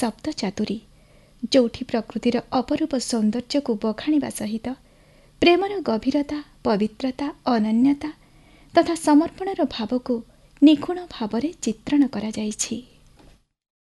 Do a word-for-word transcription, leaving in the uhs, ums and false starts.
ଶବ୍ଦ ଚାତୁରୀ, ଯେଉଁଠି ପ୍ରକୃତିର ଅପରୂପ ସୌନ୍ଦର୍ଯ୍ୟକୁ ବଖାଣିବା ସହିତ ପ୍ରେମର ଗଭୀରତା, ପବିତ୍ରତା, ଅନନ୍ୟତା ତଥା ସମର୍ପଣର ଭାବକୁ ନିଖୁଣ ଭାବରେ ଚିତ୍ରଣ କରାଯାଇଛି।